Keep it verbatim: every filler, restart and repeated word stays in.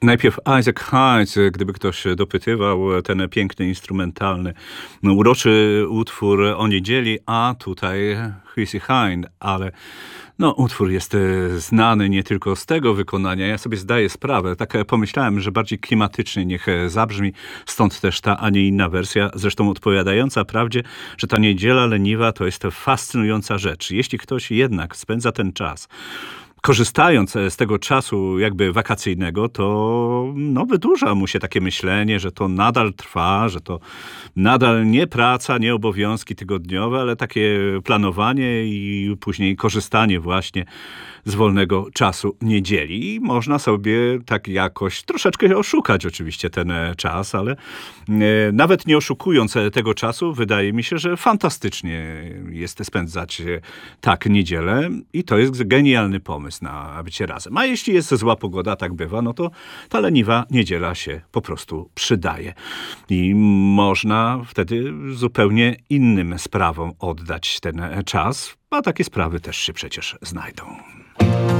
Najpierw Isaac Hayes, gdyby ktoś dopytywał, ten piękny, instrumentalny, no, uroczy utwór o niedzieli, a tutaj Chrissie Hynde, ale no, utwór jest znany nie tylko z tego wykonania. Ja sobie zdaję sprawę, tak pomyślałem, że bardziej klimatycznie niech zabrzmi, stąd też ta, a nie inna wersja, zresztą odpowiadająca prawdzie, że ta niedziela leniwa to jest fascynująca rzecz. Jeśli ktoś jednak spędza ten czas korzystając z tego czasu jakby wakacyjnego, to no, wydłuża mu się takie myślenie, że to nadal trwa, że to nadal nie praca, nie obowiązki tygodniowe, ale takie planowanie i później korzystanie właśnie z wolnego czasu niedzieli. I można sobie tak jakoś troszeczkę oszukać oczywiście ten czas, ale nawet nie oszukując tego czasu, wydaje mi się, że fantastycznie jest spędzać tak niedzielę i to jest genialny pomysł na bycie razem. A jeśli jest zła pogoda, tak bywa, no to ta leniwa niedziela się po prostu przydaje. I można wtedy zupełnie innym sprawom oddać ten czas, a takie sprawy też się przecież znajdą.